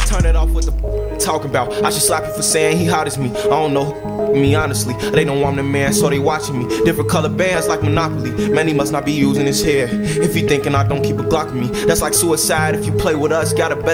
Turn it off with the talking about. I should slap you for saying he hot as me. I don't know me honestly. They don't want the man, so they watching me. Different color bands like Monopoly. Man, he must not be using his hair. If he thinking I don't keep a Glock with me, that's like suicide. If you play with us, got a better